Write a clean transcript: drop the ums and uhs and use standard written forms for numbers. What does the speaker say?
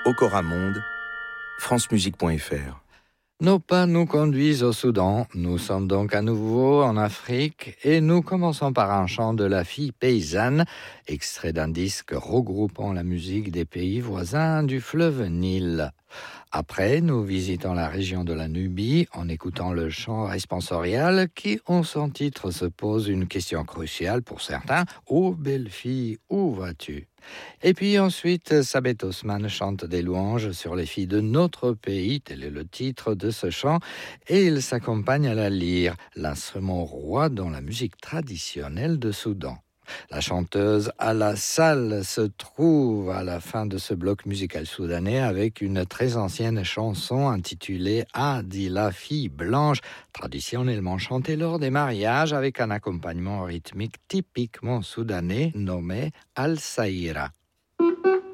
Okora Monde, francemusique.fr. Nos pas nous conduisent au Soudan. Nous sommes donc à nouveau en Afrique et nous commençons par un chant de la fille paysanne, extrait d'un disque regroupant la musique des pays voisins du fleuve Nil. Après, nous visitons la région de la Nubie en écoutant le chant responsorial qui, en son titre, se pose une question cruciale pour certains. « Oh belle fille, où vas-tu ?» Et puis ensuite, Sabet Osman chante des louanges sur les filles de notre pays, tel est le titre de ce chant, et il s'accompagne à la lyre, l'instrument roi dans la musique traditionnelle de Soudan. La chanteuse Ala Sall se trouve à la fin de ce bloc musical soudanais avec une très ancienne chanson intitulée Adi la fille blanche, traditionnellement chantée lors des mariages avec un accompagnement rythmique typiquement soudanais nommé Al-Saïra.